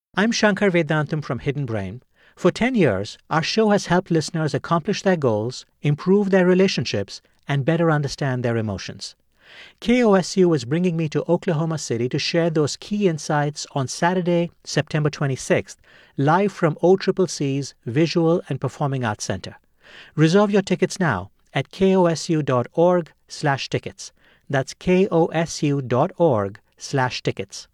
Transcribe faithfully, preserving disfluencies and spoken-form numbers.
I'm Shankar Vedantam from Hidden Brain. For ten years, our show has helped listeners accomplish their goals, improve their relationships, and better understand their emotions. K O S U is bringing me to Oklahoma City to share those key insights on Saturday, September twenty-sixth, live from O C C C's Visual and Performing Arts Center. Reserve your tickets now at kosu.org slash tickets. That's kosu.org slash tickets.